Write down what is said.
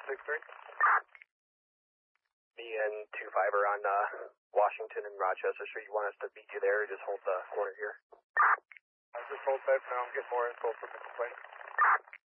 6-3. Me and 2-5 are on Washington and Rochester. Sure you want us to meet you there or just hold the corner here? I just hold tight for now. I'm getting more info from the complaint.